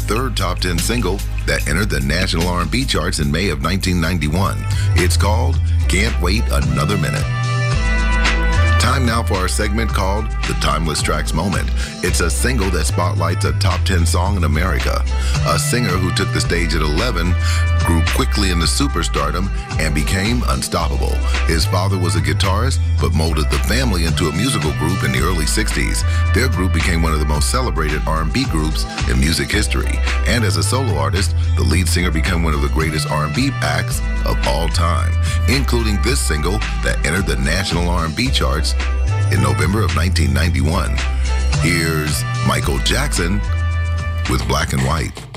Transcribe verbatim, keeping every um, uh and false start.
third top ten single that entered the national R and B charts in May of nineteen ninety-one. It's called Can't Wait Another Minute. Time now for our segment called The Timeless Tracks Moment. It's a single that spotlights a top ten song in America. A singer who took the stage at eleven grew quickly into superstardom and became unstoppable. His father was a guitarist, but molded the family into a musical group in the early sixties. Their group became one of the most celebrated R and B groups in music history. And as a solo artist, the lead singer became one of the greatest R and B acts of all time, including this single that entered the national R and B charts in November of nineteen ninety-one. Here's Michael Jackson with Black and White.